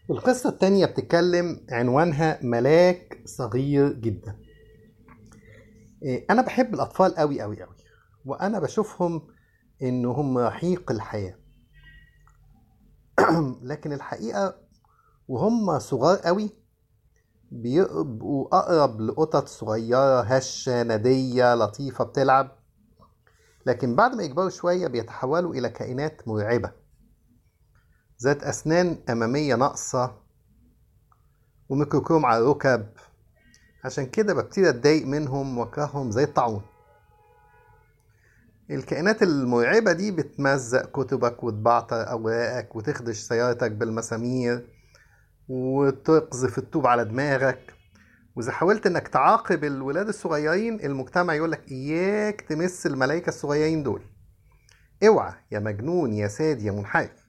القصة التانية بتتكلم عنوانها ملاك صغير جدا. أنا بحب الأطفال أوي أوي أوي، وأنا بشوفهم إنهم رحيق الحياة. لكن الحقيقة وهم صغار أوي بيبقوا أقرب لقطط صغيرة هشة ندية لطيفة بتلعب. لكن بعد ما يكبروا شوية بيتحولوا إلى كائنات مرعبة، ذات أسنان أمامية ناقصة وميكروكروم على الركب. عشان كده ببتدي أتضايق منهم وأكرههم زي الطاعون. الكائنات المرعبة دي بتمزق كتبك وتبعتر أوراقك وتخدش سيارتك بالمسامير وتقذف الطوب على دماغك. وإذا حاولت إنك تعاقب الولاد الصغيرين المجتمع يقولك إياك تمس الملايكة الصغيرين دول. اوعى يا مجنون يا ساد يا منحرف.